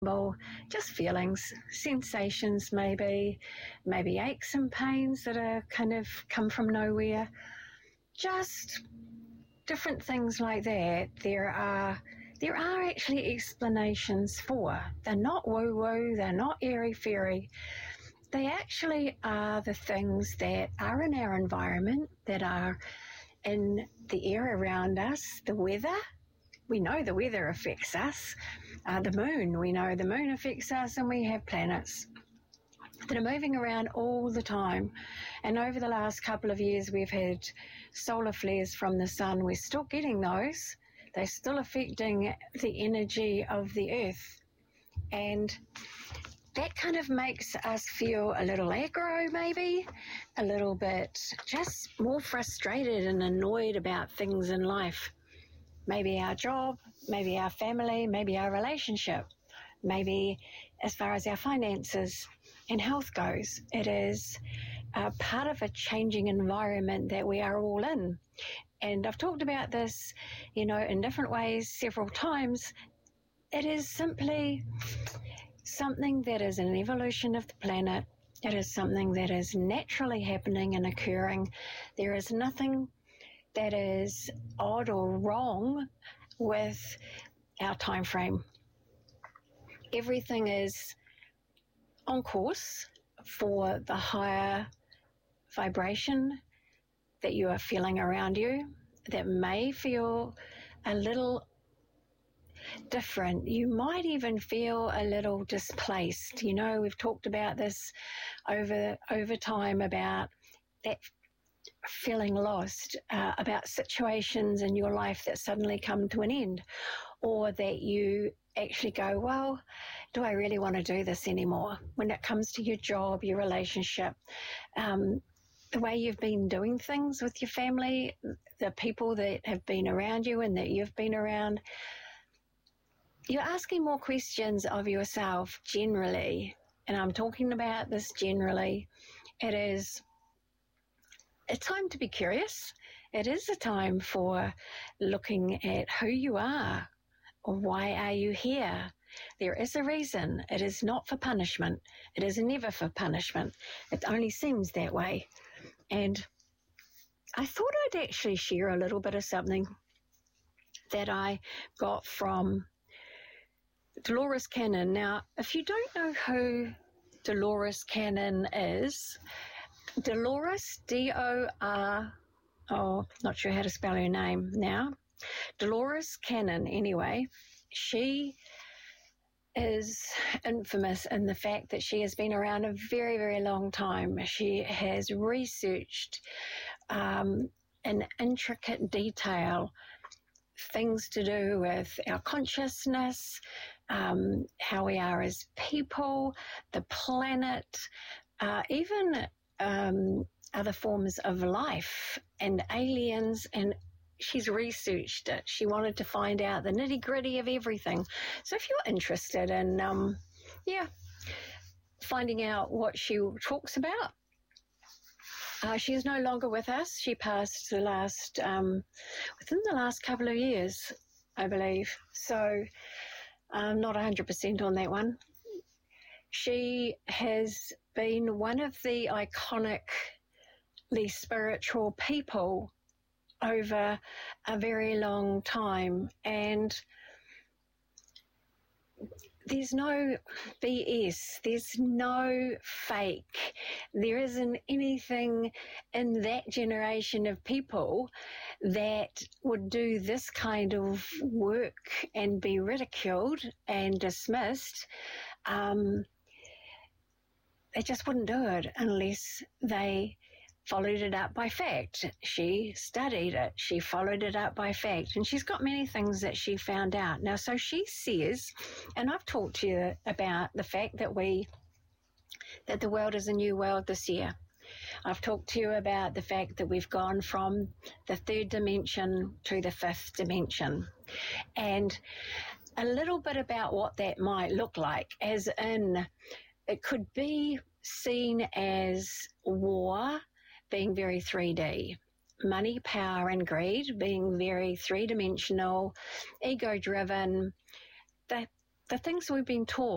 well, just feelings, sensations maybe aches and pains that are kind of come from nowhere, just different things like that. There are actually explanations for. They're not woo-woo, they're not airy-fairy. They actually are the things that are in our environment, that are in the air around us, the weather. We know the weather affects us. The moon, we know the moon affects us, and we have planets that are moving around all the time. And over the last couple of years, we've had solar flares from the sun. We're still getting those. They're still affecting the energy of the earth. And that kind of makes us feel a little aggro, maybe, a little bit just more frustrated and annoyed about things in life. Maybe our job, maybe our family, maybe our relationship, maybe as far as our finances and health goes. It is part of a changing environment that we are all in. And I've talked about this, in different ways several times. It is simply something that is an evolution of the planet. It is something that is naturally happening and occurring. There is nothing that is odd or wrong with our time frame. Everything is on course for the higher vibration that you are feeling around you, that may feel a little different. You might even feel a little displaced. We've talked about this over time, about that feeling lost, about situations in your life that suddenly come to an end, or that you actually go, well, do I really want to do this anymore? When it comes to your job, your relationship, the way you've been doing things with your family, the people that have been around you and that you've been around, you're asking more questions of yourself generally, and I'm talking about this generally. It is a time to be curious. It is a time for looking at who you are, or why are you here. There is a reason. It is not for punishment. It is never for punishment. It only seems that way. And I thought I'd actually share a little bit of something that I got from Dolores Cannon. Now, if you don't know who Dolores Cannon is, Dolores, not sure how to spell her name now. Dolores Cannon, anyway, she is infamous in the fact that she has been around a very, very long time. She has researched in intricate detail things to do with our consciousness, how we are as people, the planet, even other forms of life and aliens, and she's researched it. She wanted to find out the nitty-gritty of everything. So if you're interested in, finding out what she talks about, she is no longer with us. She passed within the last couple of years, I believe. So I'm not 100% on that one. She has been one of the iconically spiritual people over a very long time, and there's no BS, there's no fake. There isn't anything in that generation of people that would do this kind of work and be ridiculed and dismissed. They just wouldn't do it unless they followed it up by fact. She studied it. She followed it up by fact. And she's got many things that she found out. Now, so she says, and I've talked to you about the fact that the world is a new world this year. I've talked to you about the fact that we've gone from the third dimension to the fifth dimension. And a little bit about what that might look like, as in it could be seen as war being very 3D, money, power, and greed being very three-dimensional, ego-driven, the things we've been taught